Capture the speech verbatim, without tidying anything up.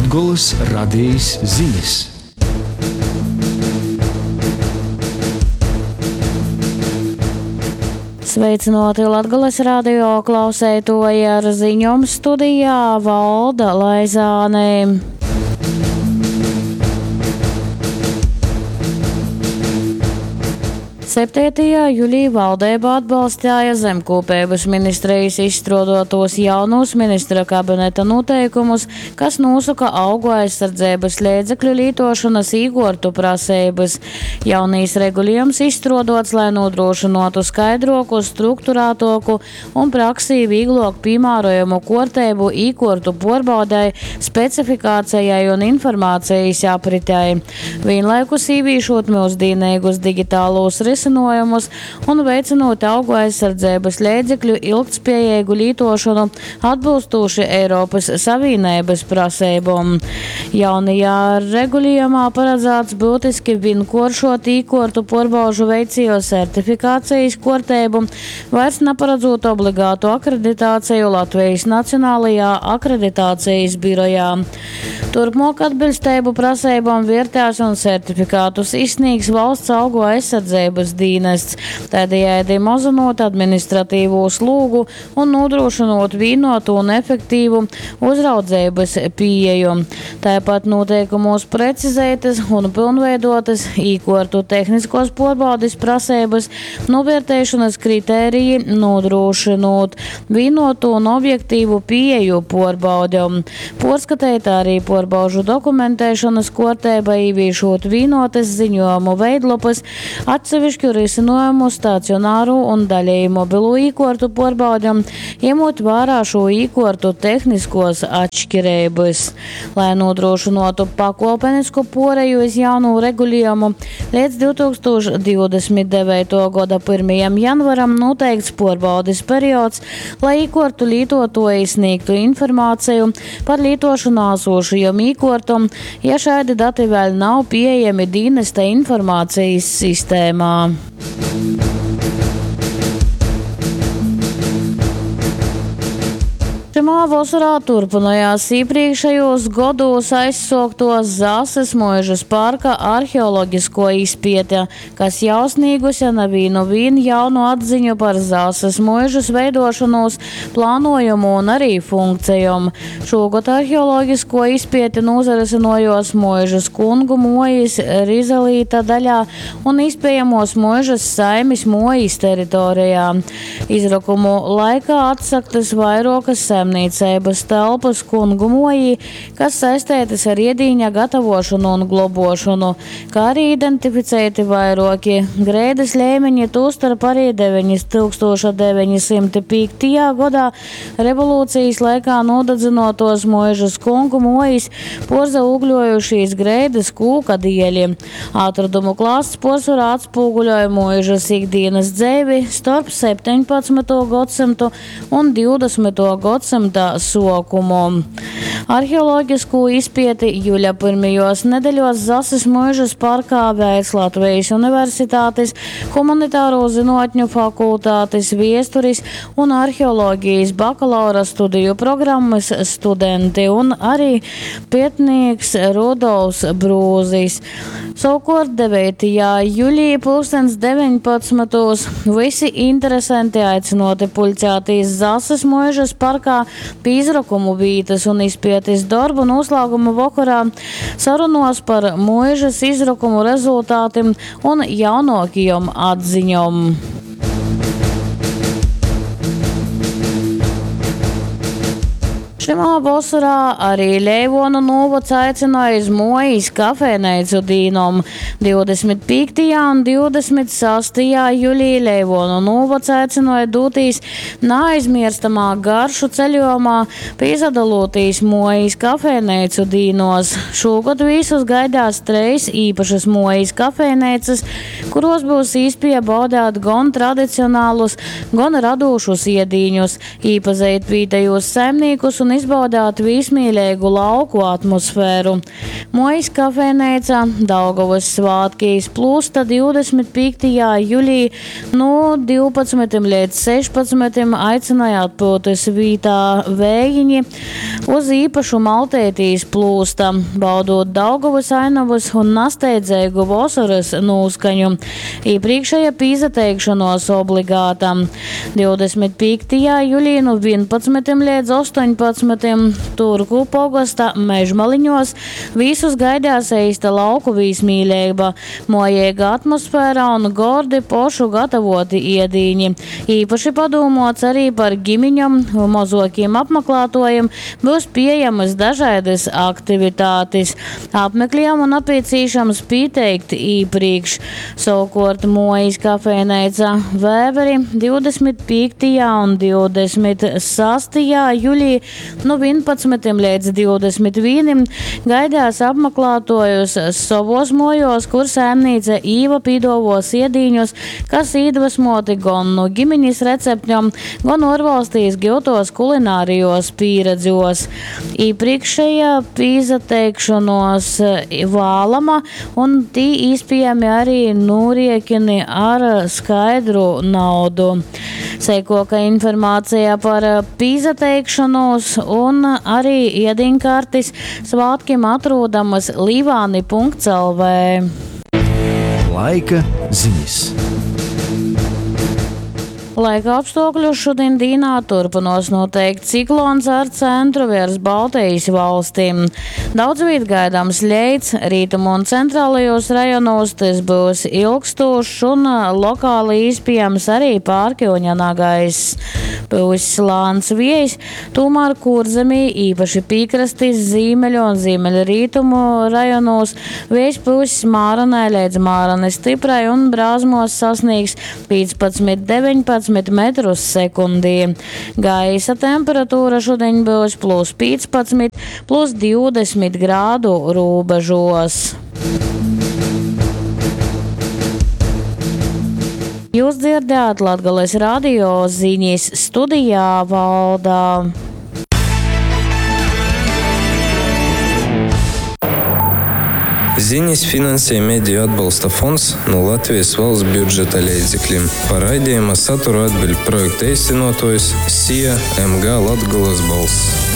Latgoles radijas ziņas. Sveicināti Latgoles radio klausētoji, ar ziņojumu studijā Valda Laizāne. septītajā jūlijā valdība atbalstīja zemkopības ministrijas izstrādātos jaunos ministra kabineta noteikumus, kas nosaka augu aizsardzības līdzekļu lietošanas īgortu prasības. Jaunīs regulējums izstrādāts, lai nodrošinātu skaidroku, strukturētoku un praksī vieglāk piemērojamu kārtību īgortu pārbaudei, specifikācijai un informācijas apritei. Vienlaikus ieviešot mūsdienīgus digitālos risinājumus un veicinot augu aizsardzības līdzekļu ilgtspējīgu lietošanu atbilstoši Eiropas Savienības prasībām. Jaunajā regulējumā paredzēts būtiski vienkāršot īkortu pārbaužu veicēju certifikācijas kārtību, vairs neparedzot obligātu akreditāciju Latvijas Nacionālajā akreditācijas birojā. Turpmāk atbilstību prasībām vērtēs un certifikātus izsniegs valsts augu aizsardzības dienests, tādējādi mazinot administratīvo slogu un nodrošinot vienotu un efektīvu uzraudzības pieeju. Tāpat noteikumos precizētas un pilnveidotas īkortu tehniskos pārbaudes prasības, novērtēšanas kritēriji, nodrošinot vienotu un objektīvu pieeju pārbaudēm. Pārskatīt arī pārbaužu dokumentēšanas kārtība, ieviešot vienotas ziņojumu veidlapas, atsevišķu risinājumu stacionāru un daļēji mobilo īkortu pārbaudēm, ņemot vērā šo īkortu tehniskos atšķirības. Lai nodrošinātu pakāpenisku pāreju uz jaunu regulējumu, līdz divi tūkstoši divdesmit devītā gada pirmajam janvaram noteikts pārbaudes periods, lai īkortu lietotāji sniegtu informāciju par lietošanā esošajiem īkortam, ja šādi dati vēl nav pieejami dienesta informācijas sistēmā. Šimā vasarā turpinājās iepriekšējos gados aizsāktos Zāses Muižas parka arheoloģisko izpēte, kas jau sniegusi nevienu vien jaunu atziņu par Zāses Muižas veidošanos, plānojumu un arī funkcijām. Šogad arheoloģisko izpēte nozarisinājos Muižas kungu mojas Rizelīta daļā un iespējamos Muižas saimes mojas teritorijā. Izrakumu laikā atsaktas vairākas saimniecības telpas kungu mojī, kas saistētas ar iedīņa gatavošanu un globošanu, kā arī identificēti vairāki grēdas līmeņi, tostarp arī tūkstoš deviņi simti piektajā gadā revolūcijas laikā nodedzinotos Muižas kungu mojas porzaugļojušīs grēdas kūka dieļi. Atradumu klāsts porcelāna atspūguļoja Muižas ikdienas dzēvi starp septiņpadsmito gadsimtu un divdesmito gadsimtu sokumu. Arheoloģisko izpēti jūļa pirmajos nedēļos Zāses Muižas parkā veids Latvijas Universitātes humanitāro zinātņu fakultātes viesturis un arheoloģijas bakalaura studiju programmas studenti un arī pētnieks Rudolfs Brūzis. Savukārt devītajā jūlijā pulkstens deviņpadsmitos visi interesanti aicinoti pulcēties Zāses Muižas parkā pie izrakumu vītas un izpētes darbu noslēguma vakarā sarunos par Muižas izrakumu rezultātiem un jaunākajām atziņām. Šimā vasarā arī Leivonu novads aicināja uz mojas kafejnīcu dīnom. divdesmit piektajā un divdesmit sestajā jūlijā Leivonu novads aicināja doties neaizmirstamā garšu ceļojumā piesadalotīs mojas kafejnīcu dīnos. Šogad visus gaidās treis īpašas mojas kafejnīcas, kuros būs iespēja baudīt gan tradicionālus, gan radošus iedīņus, īpazīt vietējos saimniekus un izbaudāt vismīļīgu lauku atmosfēru. Mojas kafejnīca Daugavas svātkīs plūsta divdesmit piektajā jūlijā no divpadsmitim līdz sešpadsmitim aicināja atpūtas vītā vējiņi uz īpašu maltētīs plūsta, baudot Daugavas ainavas un nasteidzēgu vasaras nūskaņu. Iepriekšēja pīzateikšanos obligāta. divdesmit piektajā jūlijā no vienpadsmitim līdz astoņpadsmitim Turku pogasta Mežmaliņos visus gaidās eista lauku vīsmīlība, mojēga atmosfēra un gordi pošu gatavoti iedīņi. Īpaši padomāts arī par ģimiņam, mozokiem apmeklētojiem būs pieejamas dažādas aktivitātes. Apmeklējam un apiecīšams pieteikt īpriekš. Savukārt Mojas kafejnīca Vēveri divdesmit piektajā un divdesmit sastajā jūlijā no vienpadsmitim līdz divdesmit vienam gaidās apmeklētojus savos mojos, kur saimnīca Īva pīdovos iedīņus, kas iedvesmoti gan no ģimeņas receptiem, gan ārvalstīs gūtos kulinārijos pieredzos. Iepriekšējā pīzateikšanos vālama un tī īspējami arī nūriekini ar skaidru naudu. Seikoka informācija par pīzateikšanos un arī iediņkartis svātkiem atrodamas līvāni punkts el vē. Laika ziņas. Laika apstākļu šodien dīnā turpinās noteikti ciklons ar centru virs Baltijas valstīm. Daudz viet gaidāms ļeids, rītumu un centrālajos rajonos tas būs ilgstošs un lokāli izpējams arī pārkilņanā gaiss. Būs slāns viejs, tomēr Kurzemī īpaši piekrastis Zīmeļu un Zīmeļa rītumu rajonos viejs būs māranai līdz māranai stiprai un brāzmos sasniegs piecpadsmit deviņpadsmit metrus sekundī. Gaisa temperatūra šodien būs plus piecpadsmit, plus divdesmit grādu robežos. Jūs dzirdējāt Latgales radio ziņas, studijā Valdā. Ziņas finansē Mediju atbalsta fonds no Latvijas valsts budžeta līdzekļiem. Par raidījuma saturu atbild projekta īstenotājs S I A M G Latgales balss.